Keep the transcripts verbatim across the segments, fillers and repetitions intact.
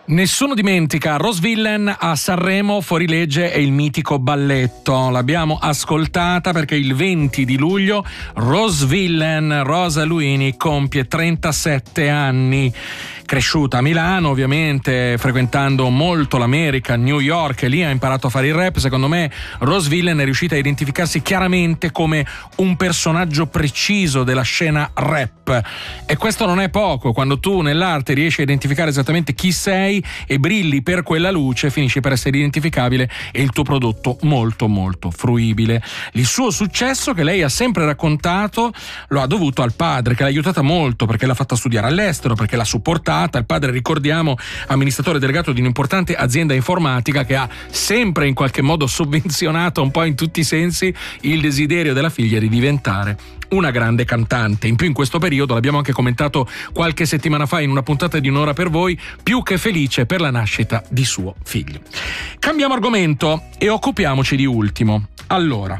Nessuno dimentica Rose Villain a Sanremo, fuorilegge è il mitico balletto. L'abbiamo ascoltata perché il venti di luglio Rose Villain, Rosa Luini, compie trentasette anni. Cresciuta a Milano, ovviamente, frequentando molto l'America, New York, e lì ha imparato a fare il rap. Secondo me Rose Villain è riuscita a identificarsi chiaramente come un personaggio preciso della scena rap, e questo non è poco. Quando tu nell'arte riesci a identificare esattamente chi sei e brilli per quella luce, finisci per essere identificabile e il tuo prodotto molto molto fruibile. Il suo successo, che lei ha sempre raccontato, lo ha dovuto al padre, che l'ha aiutata molto perché l'ha fatta studiare all'estero, perché l'ha supportata. Il padre, ricordiamo, amministratore delegato di un'importante azienda informatica, che ha sempre in qualche modo sovvenzionato un po' in tutti i sensi il desiderio della figlia di diventare una grande cantante. In più, in questo periodo, l'abbiamo anche commentato qualche settimana fa in una puntata di Un'ora per voi, più che felice per la nascita di suo figlio. Cambiamo argomento e occupiamoci di Ultimo. Allora,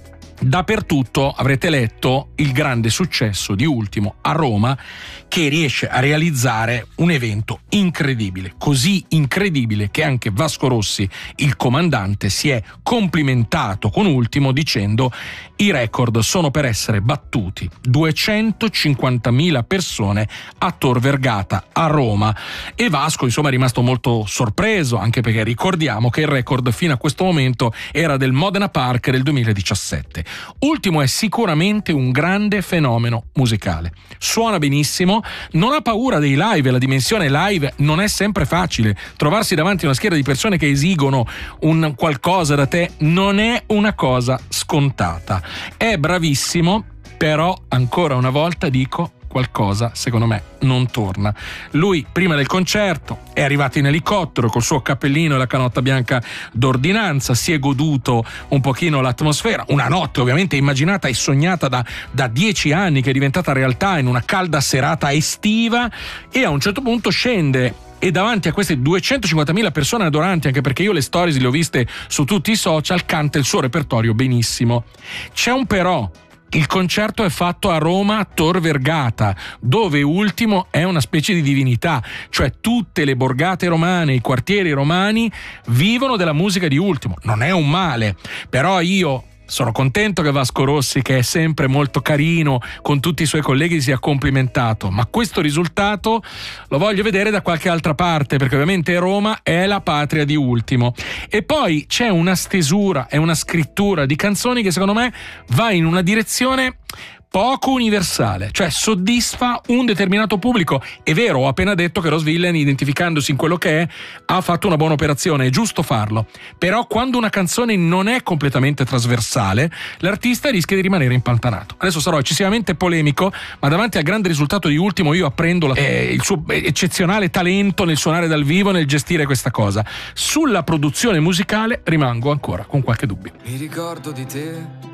dappertutto avrete letto il grande successo di Ultimo a Roma, che riesce a realizzare un evento incredibile, così incredibile che anche Vasco Rossi, il comandante, si è complimentato con Ultimo dicendo: i record sono per essere battuti, duecentocinquantamila persone a Tor Vergata a Roma. E Vasco, insomma, è rimasto molto sorpreso, anche perché ricordiamo che il record fino a questo momento era del Modena Park del duemiladiciassette. Ultimo è sicuramente un grande fenomeno musicale, suona benissimo, non ha paura dei live, la dimensione live non è sempre facile, trovarsi davanti a una schiera di persone che esigono un qualcosa da te non è una cosa scontata. È bravissimo, però ancora una volta dico, qualcosa secondo me non torna. Lui prima del concerto è arrivato in elicottero col suo cappellino e la canotta bianca d'ordinanza, si è goduto un pochino l'atmosfera, una notte ovviamente immaginata e sognata da, da dieci anni, che è diventata realtà in una calda serata estiva, e a un certo punto scende e davanti a queste duecentocinquantamila persone adoranti, anche perché io le stories le ho viste su tutti i social, canta il suo repertorio benissimo. C'è un però: il concerto è fatto a Roma, a Tor Vergata, dove Ultimo è una specie di divinità, cioè tutte le borgate romane, i quartieri romani vivono della musica di Ultimo. Non è un male, però io sono contento che Vasco Rossi, che è sempre molto carino con tutti i suoi colleghi, sia complimentato, ma questo risultato lo voglio vedere da qualche altra parte, perché ovviamente Roma è la patria di Ultimo. E poi c'è una stesura e una scrittura di canzoni che secondo me va in una direzione poco universale, cioè soddisfa un determinato pubblico. È vero, ho appena detto che Rose Villain, identificandosi in quello che è, ha fatto una buona operazione, è giusto farlo, però quando una canzone non è completamente trasversale, l'artista rischia di rimanere impantanato. Adesso sarò eccessivamente polemico, ma davanti al grande risultato di Ultimo io apprendo la, eh, il suo eccezionale talento nel suonare dal vivo, nel gestire questa cosa. Sulla produzione musicale rimango ancora con qualche dubbio. Mi ricordo di te,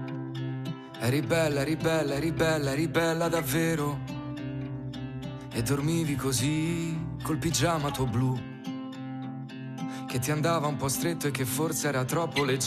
eri bella, eri bella, eri bella, eri bella davvero, e dormivi così col pigiama tuo blu, che ti andava un po' stretto e che forse era troppo leggero.